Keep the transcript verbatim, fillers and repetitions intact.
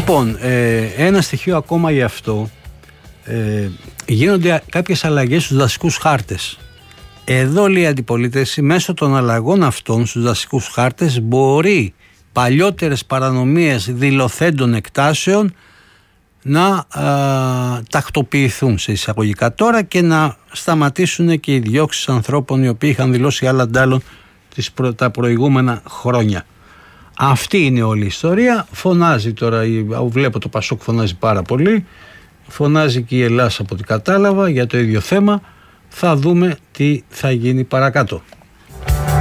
Λοιπόν, ε, ένα στοιχείο ακόμα γι' αυτό. Ε, γίνονται κάποιες αλλαγές στους δασικούς χάρτες. Εδώ λέει η αντιπολίτευση, μέσω των αλλαγών αυτών στους δασικούς χάρτες μπορεί παλιότερες παρανομίες δηλωθέντων εκτάσεων να α, τακτοποιηθούν σε εισαγωγικά τώρα και να σταματήσουν και οι διώξεις ανθρώπων οι οποίοι είχαν δηλώσει άλλα αντάλλων προ, τα προηγούμενα χρόνια. Αυτή είναι όλη η ιστορία. Φωνάζει τώρα, βλέπω το Πασόκ φωνάζει πάρα πολύ, φωνάζει και η Ελλάς από ό,τι κατάλαβα για το ίδιο θέμα. Θα δούμε τι θα γίνει παρακάτω.